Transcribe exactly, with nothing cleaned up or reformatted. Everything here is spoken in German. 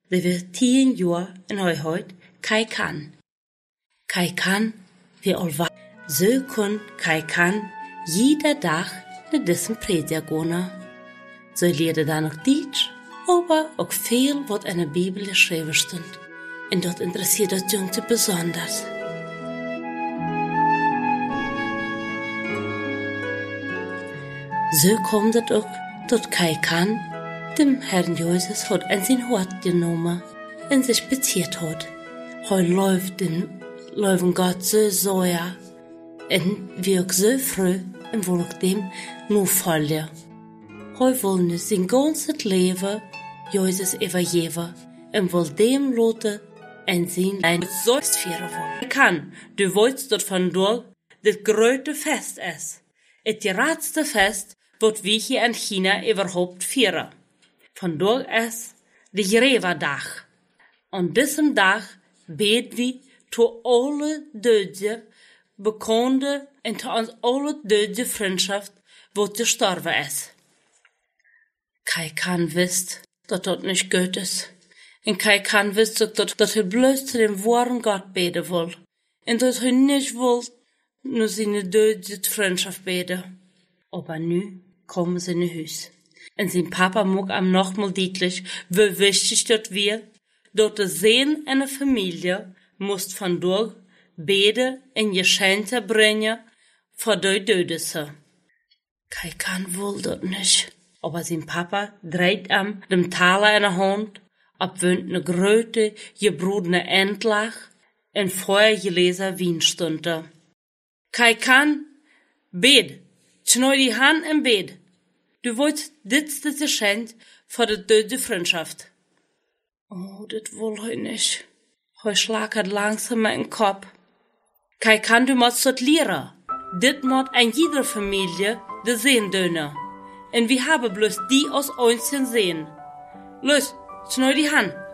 die wir tien jaar en hij heute Kai kan. Kai kan, wie allwa. So kun Kai kan jeder Tag naar diesem Prediger gehen. So leerde dan ook Deutsch, aber auch viel, wat in der Bibel geschrieben stond. Und dort interessiert das Jüngste besonders. So kommt es auch, dass Kai kan dem Herrn Jesus hat an sein Hort genommen und sich beziert hat. Er läuft den läuft Gott so sehr und wie auch so früh und will auch dem nur folgen. Er will nicht sein ganzes Leben Jesus übergeben und will dem Lotte und sein ein Sorgs führen wollen. Er kann, du wolltest dort von durch, das größte Fest ist. Das geradste Fest, was wir hier in China überhaupt feiern. Von dort ist der Reva-Tag. An diesem Tag beten wir zu alle Döde, Bekannte und zu uns alle Döde Freundschaft, wo gestorben ist. Kai kan wisst, dass das nicht gut ist. Und Kai kan wisst auch, dass er bloß zu dem wahren Gott beten will. Und dass er nicht will, nur seine Döde Freundschaft beten. Aber nu kommen sie in Haus. Und sein Papa mag am nochmal deutlich, wie wichtig das wir, dass der Sehen einer Familie muss von durch beten und Geschenke bringen für die Dödese. Kai kan wohl das nicht. Aber sein Papa dreht am dem Taler in der Hand, abwöhnt ne gröte, gebrodene Endlach und vorher gelesen Wienstunde. Kai kan, bed, schneu die Hand im Bett. Du wolltest dit das Geschenk für die döde Freundschaft. Oh, das will ich nicht. Heu schlagert langsam in den Kopf. Kai kan du musst das lernen. Dit muss ein jeder Familie de sehen döne. Und wir haben bloß die aus uns sehen. Los, schneu die Hand.